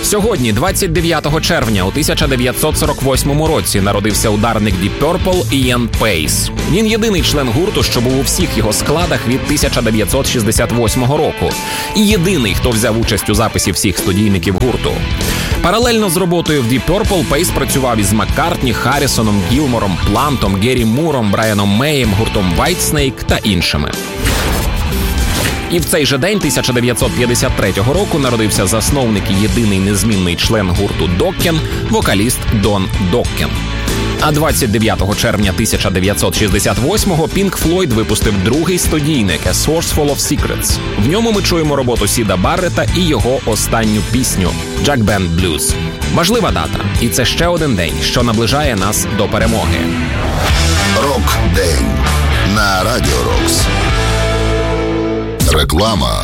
Сьогодні, 29 червня у 1948 році, народився ударник Deep Purple Іан Пейс. Він єдиний член гурту, що був у всіх його складах від 1968 року. І єдиний, хто взяв участь у записі всіх студійників гурту. Паралельно з роботою в Deep Purple Пейс працював із Маккартні, Харрісоном, Гілмором, Плантом, Геррі Муром, Брайаном Меєм, гуртом Whitesnake та іншими. І в цей же день, 1953 року, народився засновник і єдиний незмінний член гурту Доккен, вокаліст Дон Доккен. А 29 червня 1968-го Pink Floyd випустив другий студійник «A Source Full of Secrets». В ньому ми чуємо роботу Сіда Баррета і його останню пісню «Jug Band Blues». Важлива дата, і це ще один день, що наближає нас до перемоги. Рок-день на Радіо Рокс. Реклама.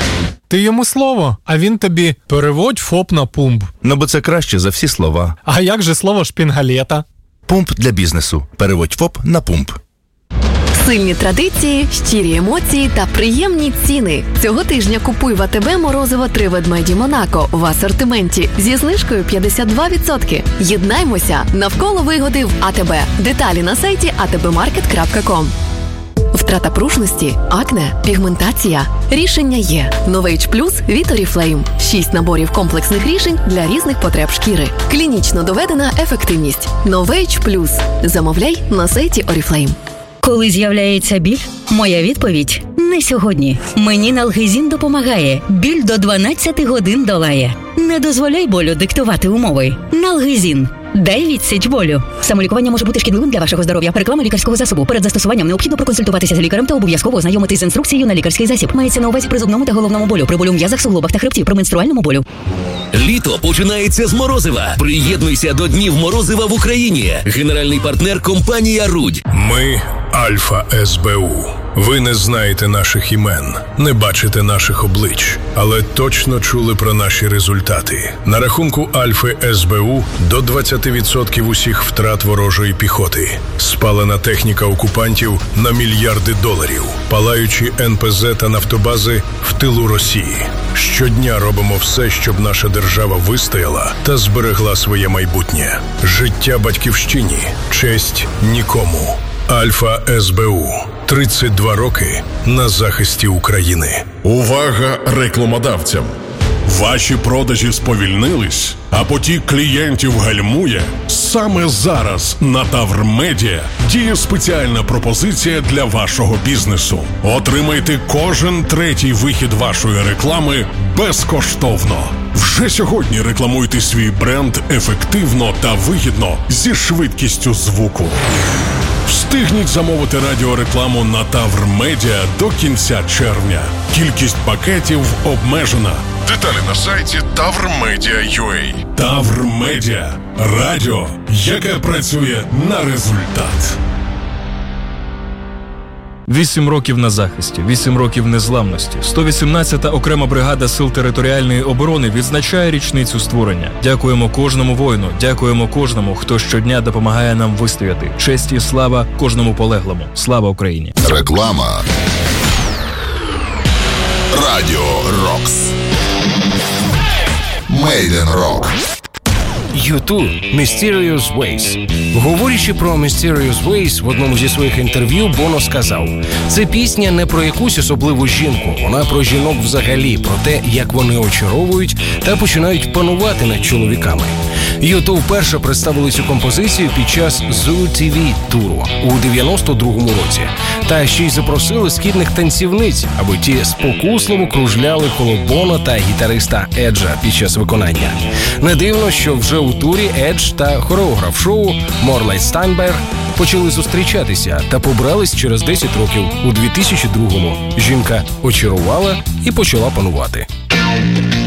Ти йому слово, а він тобі переводь ФОП на пумп. Ну, бо це краще за всі слова. А як же слово шпінгалета? Пумп для бізнесу. Переводь ФОП на пумп. Сильні традиції, щирі емоції та приємні ціни. Цього тижня купуй в АТБ морозиво 3 ведмеді Монако в асортименті зі знижкою 52%. Єднаймося навколо вигоди в АТБ. Деталі на сайті atbmarket.com. Втрата пружності, акне, пігментація. Рішення є. Novage Plus від Oriflame. 6 наборів комплексних рішень для різних потреб шкіри. Клінічно доведена ефективність. Novage Plus. Замовляй на сайті Oriflame. Коли з'являється біль, моя відповідь – не сьогодні. Мені Налгезін допомагає. Біль до 12 годин долає. Не дозволяй болю диктувати умови. Налгезін. Дай відсіч болю. Самолікування може бути шкідливим для вашого здоров'я. Реклама лікарського засобу. Перед застосуванням необхідно проконсультуватися з лікарем та обов'язково ознайомитись з інструкцією на лікарський засіб. Мається на увазі при зубному та головному болю, при болю в м'язах, суглобах та хребті, при менструальному болю. Літо починається з морозива. Приєднуйся до Днів морозива в Україні. Генеральний партнер – компанія «Рудь». Ми – Альфа СБУ. Ви не знаєте наших імен, не бачите наших облич, але точно чули про наші результати. На рахунку Альфи СБУ до 20% усіх втрат ворожої піхоти. Спалена техніка окупантів на мільярди доларів. Палаючі НПЗ та нафтобази в тилу Росії. Щодня робимо все, щоб наша держава вистояла та зберегла своє майбутнє. Життя батьківщині, честь нікому. Альфа СБУ. 32 роки на захисті України. Увага рекламодавцям! Ваші продажі сповільнились, а потік клієнтів гальмує? Саме зараз на Тавр Медіа діє спеціальна пропозиція для вашого бізнесу. Отримайте кожен третій вихід вашої реклами безкоштовно. Вже сьогодні рекламуйте свій бренд ефективно та вигідно зі швидкістю звуку. Встигніть замовити радіорекламу на Тавр Медіа до кінця червня. Кількість пакетів обмежена. Деталі на сайті tavrmedia.ua. Тавр Медіа. Радіо, яке працює на результат. 8 років на захисті, 8 років незламності. 118-та окрема бригада Сил територіальної оборони відзначає річницю створення. Дякуємо кожному воїну, дякуємо кожному, хто щодня допомагає нам вистояти. Честь і слава кожному полеглому. Слава Україні! Реклама. Радіо Рокс. Made in Rock. U2 Mysterious Ways. Говорячи про Mysterious Ways, в одному зі своїх інтерв'ю Боно сказав: «Це пісня не про якусь особливу жінку, вона про жінок взагалі, про те, як вони очаровують та починають панувати над чоловіками». U2 вперше представили цю композицію під час Zoo TV туру у 92-му році. Та ще й запросили східних танцівниць, аби ті спокусливо кружляли коло Боно та гітариста Еджа під час виконання. Не дивно, що вже у турі Едж та хореограф шоу Морлей Стайнберг почали зустрічатися та побрались через 10 років у 2002-му. Жінка очарувала і почала панувати.